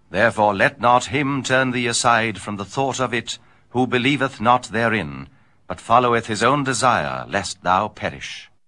Therefore let not him turn thee aside from the thought of it, who believeth not therein, but followeth his own desire, lest thou perish.